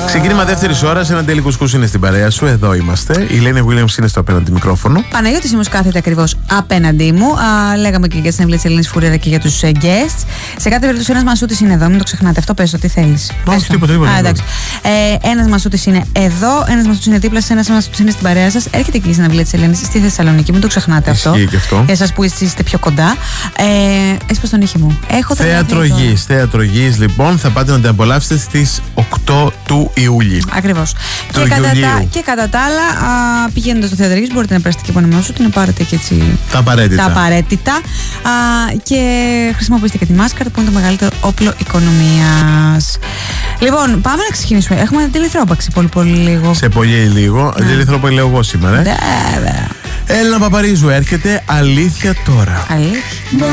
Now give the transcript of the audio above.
Ξεκίνημα δεύτερης ώρας, ένα τέλει κουσκούς είναι στην παρέα σου. Εδώ είμαστε. Η Λένε Williams είναι στο απέναντι μικρόφωνο. Παναγιώτης Σίμος κάθεται ακριβώς απέναντί μου. Λέγαμε και για την συναυλία της Ελένης Φουρέρα και για τους guests. Σε κάθε περίπτωση, ένας Μασούτης είναι εδώ, μην το ξεχνάτε. Αυτό πες το, τι θέλεις. Όχι, τίποτα. Ένας Μασούτης είναι εδώ, ένας Μασούτης είναι δίπλα σας, ένας Μασούτης είναι στην παρέα σας. Έρχεται και η συναυλία της Ελένης στη Θεσσαλονίκη, μην το ξεχνάτε αυτό. αυτό. Για εσάς που είστε πιο κοντά. Έσπασε τον ήχη μου. Θέατρο Γης, λοιπόν, θα πάτε να την απολαύσετε στις 8 του Ιούλη. Ακριβώς. Και κατά τα άλλα, πηγαίνοντας στο Θέατρο Γης, μπορείτε να περάσετε και πάνω σου, να πάρετε και έτσι τα απαραίτητα. Και χρησιμοποιήστε και τη μάσκαρα που είναι το μεγαλύτερο όπλο οικονομίας. Λοιπόν, πάμε να ξεκινήσουμε. Έχουμε τηλεθρόπαξη πολύ λίγο. Σε πολύ λίγο. Τηλεθρόπαξη λέω εγώ σήμερα. Βέβαια. Έλληνα Παπαρίζου έρχεται, αλήθεια τώρα. Αλήθεια.